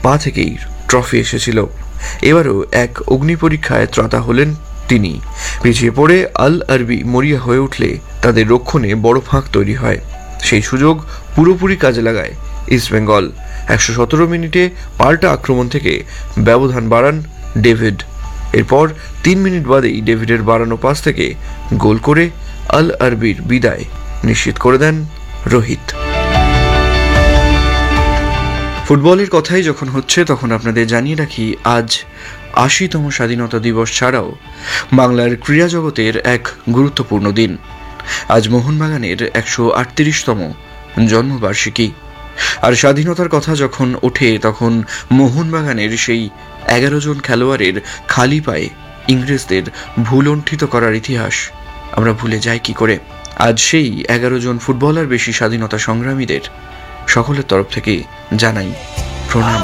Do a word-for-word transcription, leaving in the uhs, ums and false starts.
পা থেকেই ট্রফি এসেছিল। এবারও এক অগ্নি পরীক্ষায় ত্রাতা হলেন তিনি। পিছিয়ে পড়ে আল আরবি মরিয়া হয়ে উঠলে তাদের রক্ষণে বড় ফাঁক তৈরি হয়। সেই সুযোগ পুরোপুরি কাজে লাগায় ইস্টবেঙ্গল। একশো সতেরো মিনিটে পাল্টা আক্রমণ থেকে ব্যবধান বাড়ান ডেভিড। এরপর তিন মিনিট বাদেই ডেভিডের বাড়ানো পাস থেকে গোল করে আল আরবির বিদায় নিশ্চিত করে দেন রোহিত। ফুটবলের কথাই যখন হচ্ছে তখন আপনাদের জানিয়ে রাখি, আজ আশিতম স্বাধীনতা দিবস ছাড়াও বাংলার ক্রীড়া জগতের এক গুরুত্বপূর্ণ দিন। আজ মোহনবাগানের একশো আটত্রিশতম জন্মবার্ষিকী। আর স্বাধীনতার কথা যখন ওঠে তখন মোহনবাগানের সেই এগারো জন খেলোয়াড়ের খালি পায়ে ইংরেজদের ভুলণ্ঠিত করার ইতিহাস আমরা ভুলে যাই কি করে। আজ সেই এগারো জন ফুটবলার বেশি স্বাধীনতা সংগ্রামীদের সকলের তরফ থেকে জানাই প্রণাম।